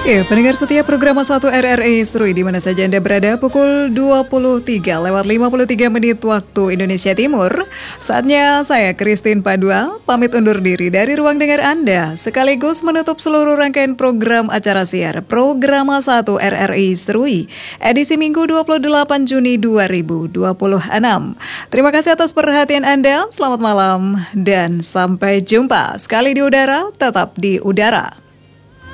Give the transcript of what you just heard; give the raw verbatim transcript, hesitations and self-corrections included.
Ya, pendengar setia program satu R R I Seru di mana saja Anda berada, pukul dua puluh tiga lewat lima puluh tiga menit waktu Indonesia Timur. Saatnya saya Christine Padua pamit undur diri dari ruang dengar Anda, sekaligus menutup seluruh rangkaian program acara siar program satu R R I Seru edisi Minggu dua puluh delapan Juni dua ribu dua puluh enam. Terima kasih atas perhatian Anda, selamat malam dan sampai jumpa. Sekali di udara, tetap di udara.